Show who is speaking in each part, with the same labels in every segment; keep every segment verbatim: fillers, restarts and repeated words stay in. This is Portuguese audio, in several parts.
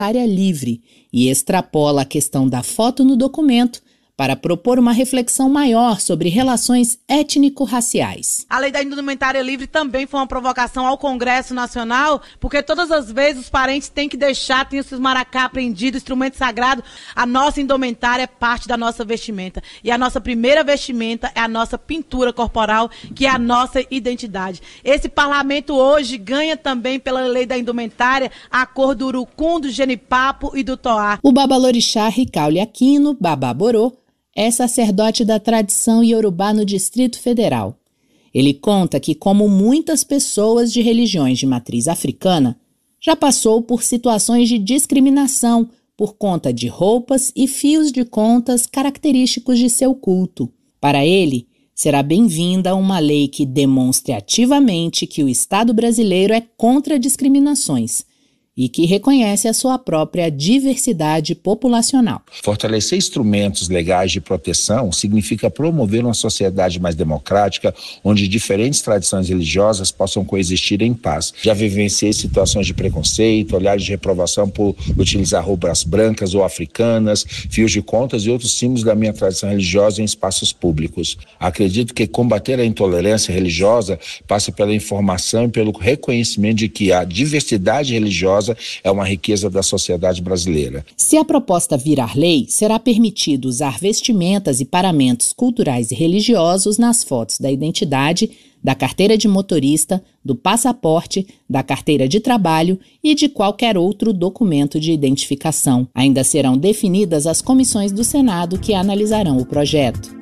Speaker 1: Área livre e extrapola a questão da foto no documento para propor uma reflexão maior sobre relações étnico-raciais.
Speaker 2: A lei da indumentária livre também foi uma provocação ao Congresso Nacional, porque todas as vezes os parentes têm que deixar, têm os seus maracá apreendidos, instrumento sagrado. A nossa indumentária é parte da nossa vestimenta. E a nossa primeira vestimenta é a nossa pintura corporal, que é a nossa identidade. Esse parlamento hoje ganha também, pela lei da indumentária, a cor do urucum, do genipapo e do toá.
Speaker 1: O babalorixá Ricaule Aquino, Babá Borô, é sacerdote da tradição iorubá no Distrito Federal. Ele conta que, como muitas pessoas de religiões de matriz africana, já passou por situações de discriminação por conta de roupas e fios de contas característicos de seu culto. Para ele, será bem-vinda uma lei que demonstre ativamente que o Estado brasileiro é contra discriminações e que reconhece a sua própria diversidade populacional.
Speaker 3: Fortalecer instrumentos legais de proteção significa promover uma sociedade mais democrática, onde diferentes tradições religiosas possam coexistir em paz. Já vivenciei situações de preconceito, olhares de reprovação por utilizar roupas brancas ou africanas, fios de contas e outros símbolos da minha tradição religiosa em espaços públicos. Acredito que combater a intolerância religiosa passa pela informação e pelo reconhecimento de que a diversidade religiosa é uma riqueza da sociedade brasileira.
Speaker 1: Se a proposta virar lei, será permitido usar vestimentas e paramentos culturais e religiosos nas fotos da identidade, da carteira de motorista, do passaporte, da carteira de trabalho e de qualquer outro documento de identificação. Ainda serão definidas as comissões do Senado que analisarão o projeto.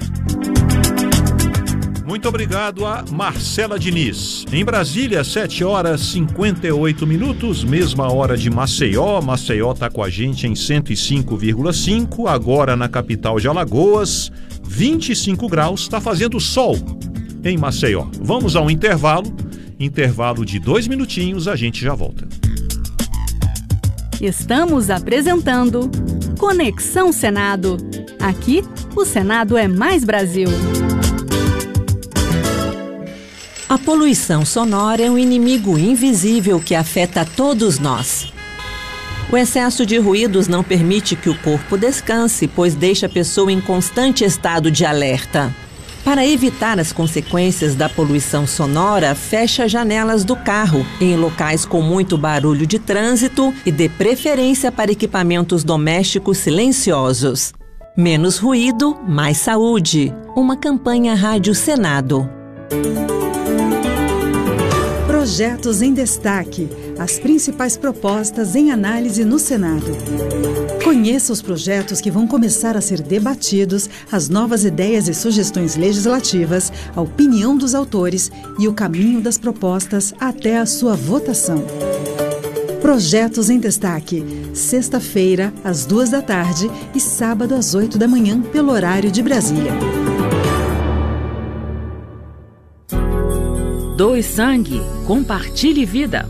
Speaker 4: Muito obrigado a Marcela Diniz. Em Brasília, sete horas e cinquenta e oito minutos, mesma hora de Maceió. Maceió está com a gente em cento e cinco vírgula cinco. Agora na capital de Alagoas, vinte e cinco graus, está fazendo sol em Maceió. Vamos a um intervalo, intervalo de dois minutinhos, a gente já volta.
Speaker 5: Estamos apresentando Conexão Senado. Aqui, o Senado é mais Brasil.
Speaker 6: A poluição sonora é um inimigo invisível que afeta todos nós. O excesso de ruídos não permite que o corpo descanse, pois deixa a pessoa em constante estado de alerta. Para evitar as consequências da poluição sonora, feche as janelas do carro em locais com muito barulho de trânsito e dê preferência para equipamentos domésticos silenciosos. Menos ruído, mais saúde. Uma campanha Rádio Senado.
Speaker 7: Projetos em Destaque. As principais propostas em análise no Senado. Conheça os projetos que vão começar a ser debatidos, as novas ideias e sugestões legislativas, a opinião dos autores e o caminho das propostas até a sua votação. Projetos em Destaque. Sexta-feira, às duas da tarde e sábado às oito da manhã, pelo horário de Brasília.
Speaker 8: Doe sangue, compartilhe vida.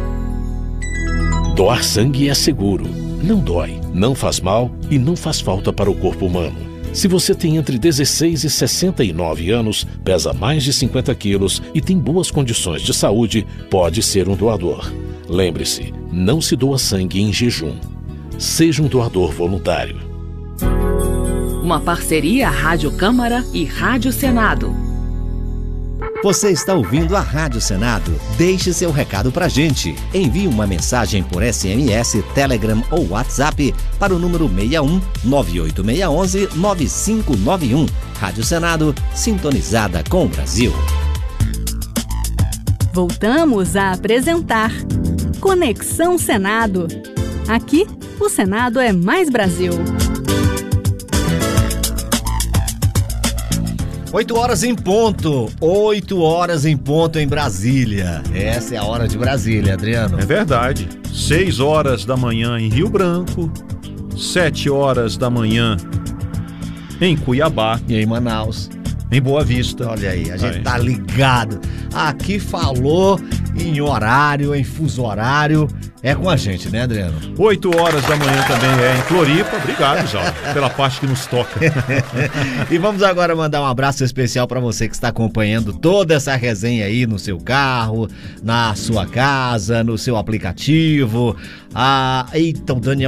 Speaker 9: Doar sangue é seguro, não dói, não faz mal e não faz falta para o corpo humano. Se você tem entre dezesseis e sessenta e nove anos, pesa mais de cinquenta quilos e tem boas condições de saúde, pode ser um doador. Lembre-se, não se doa sangue em jejum. Seja um doador voluntário.
Speaker 8: Uma parceria Rádio Câmara e Rádio Senado.
Speaker 10: Você está ouvindo a Rádio Senado? Deixe seu recado pra gente. Envie uma mensagem por S M S, Telegram ou WhatsApp para o número seis um nove oito seis um um nove cinco nove um. Rádio Senado, sintonizada com o Brasil.
Speaker 5: Voltamos a apresentar Conexão Senado. Aqui, o Senado é mais Brasil.
Speaker 11: Oito horas em ponto, oito horas em ponto em Brasília. Essa é a hora de Brasília, Adriano.
Speaker 4: É verdade. Seis horas da manhã em Rio Branco, sete horas da manhã em Cuiabá.
Speaker 11: E em Manaus.
Speaker 4: Em Boa Vista.
Speaker 11: Olha aí, a gente aí. tá ligado. Aqui falou em horário, em fuso horário, é com a gente, né, Adriano?
Speaker 4: oito horas da manhã também é em Floripa. Obrigado, Jaldo, pela parte que nos toca.
Speaker 11: E vamos agora mandar um abraço especial para você que está acompanhando toda essa resenha aí no seu carro, na sua casa, no seu aplicativo. Ah, eita, o Daniel